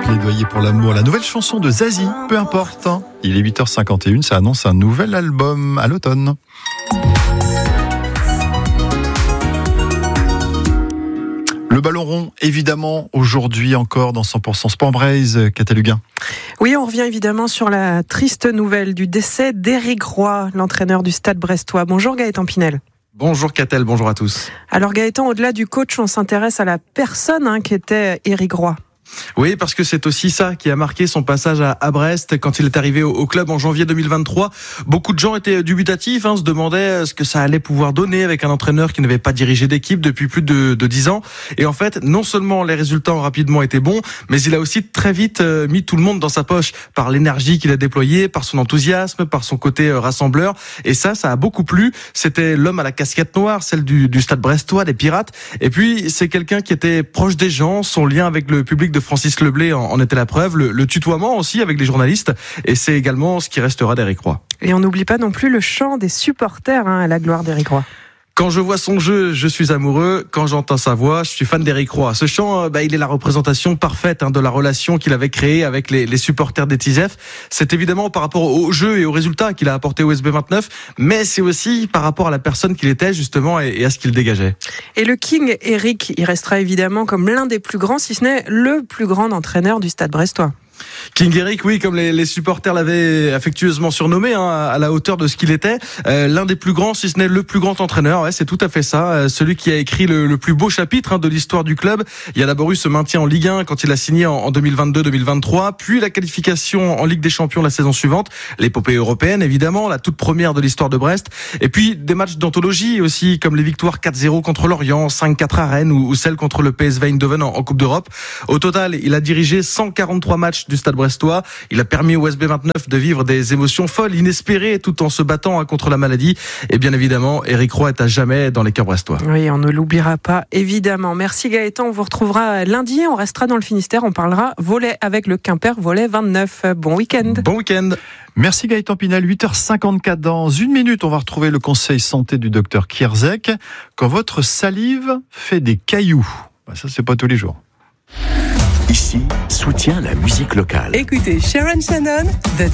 Plaidoyer pour l'amour, la nouvelle chanson de Zazie, peu importe. Il est 8h51, ça annonce un nouvel album à l'automne. Le ballon rond, évidemment, aujourd'hui encore dans 100% Sport Braise, Cataluguin. Oui, on revient évidemment sur la triste nouvelle du décès d'Éric Roy, l'entraîneur du Stade brestois. Bonjour Gaëtan Pinel. Bonjour Catel, bonjour à tous. Alors Gaëtan, au-delà du coach, on s'intéresse à la personne qui était Éric Roy. Oui, parce que c'est aussi ça qui a marqué son passage à Brest quand il est arrivé au club en janvier 2023. Beaucoup de gens étaient dubitatifs, se demandaient ce que ça allait pouvoir donner avec un entraîneur qui n'avait pas dirigé d'équipe depuis plus de 10 ans. Et en fait, non seulement les résultats ont rapidement été bons, mais il a aussi très vite mis tout le monde dans sa poche par l'énergie qu'il a déployée, par son enthousiasme, par son côté rassembleur. Et ça a beaucoup plu. C'était l'homme à la casquette noire, celle du Stade brestois, des Pirates. Et puis, c'est quelqu'un qui était proche des gens. Son lien avec le public de Francis Leblé en était la preuve, le tutoiement aussi avec les journalistes, et c'est également ce qui restera d'Éric Roy. Et on n'oublie pas non plus le chant des supporters à la gloire d'Éric Roy. Quand je vois son jeu, je suis amoureux. Quand j'entends sa voix, je suis fan d'Éric Roy. Ce chant, il est la représentation parfaite de la relation qu'il avait créée avec les supporters des TISEF. C'est évidemment par rapport au jeu et aux résultats qu'il a apporté au SB29, mais c'est aussi par rapport à la personne qu'il était justement et à ce qu'il dégageait. Et le King Éric, il restera évidemment comme l'un des plus grands, si ce n'est le plus grand entraîneur du Stade brestois. King Éric, oui, comme les supporters l'avaient affectueusement surnommé, à la hauteur de ce qu'il était, l'un des plus grands, si ce n'est le plus grand entraîneur. Ouais, c'est tout à fait ça. Celui qui a écrit le plus beau chapitre de l'histoire du club. Il y a d'abord eu ce maintien en Ligue 1 quand il a signé en 2022-2023, puis la qualification en Ligue des Champions la saison suivante, l'épopée européenne évidemment, la toute première de l'histoire de Brest, et puis des matchs d'anthologie aussi, comme les victoires 4-0 contre Lorient, 5-4 à Rennes ou celle contre le PSV Eindhoven en Coupe d'Europe. Au total, il a dirigé 143 matchs du Stade brestois. Il a permis au SB29 de vivre des émotions folles, inespérées, tout en se battant contre la maladie. Et bien évidemment, Éric Roy est à jamais dans les cœurs brestois. Oui, on ne l'oubliera pas, évidemment. Merci Gaëtan, on vous retrouvera lundi. On restera dans le Finistère, on parlera volley avec le Quimper volley 29. Bon week-end. Bon week-end. Merci Gaëtan Pinel, 8h54. Dans une minute, on va retrouver le conseil santé du docteur Kierzek. Quand votre salive fait des cailloux, ça c'est pas tous les jours. Ici, soutient la musique locale. Écoutez Sharon Shannon, The